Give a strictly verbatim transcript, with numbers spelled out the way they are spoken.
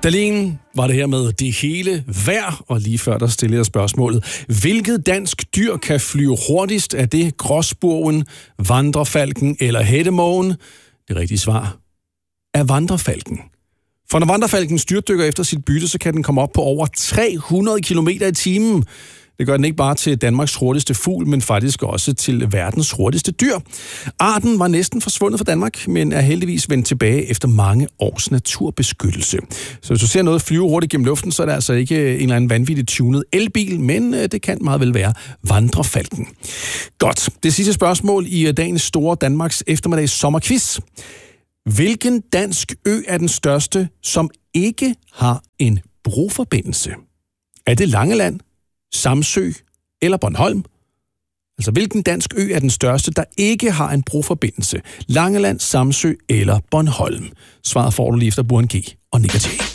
Dahlin var det her med det hele værd, og lige før der stillede jeg spørgsmålet. Hvilket dansk dyr kan flyve hurtigst? Er det gråspurven, vandrefalken eller hættemågen? Det rigtige svar er vandrefalken. For når vandrefalken styrtdykker efter sit bytte, så kan den komme op på over tre hundrede kilometer i timen. Det gør den ikke bare til Danmarks hurtigste fugl, men faktisk også til verdens hurtigste dyr. Arten var næsten forsvundet fra Danmark, men er heldigvis vendt tilbage efter mange års naturbeskyttelse. Så hvis du ser noget flyve hurtigt gennem luften, så er det altså ikke en eller anden vanvittigt tunet elbil, men det kan meget vel være vandrefalken. Godt. Det sidste spørgsmål i dagens store Danmarks eftermiddags sommerquiz. Hvilken dansk ø er den største, som ikke har en broforbindelse? Er det Langeland, Samsø eller Bornholm? Altså, hvilken dansk ø er den største, der ikke har en broforbindelse? Langeland, Samsø eller Bornholm? Svaret får du lige efter Burhan G og Nick og Jay.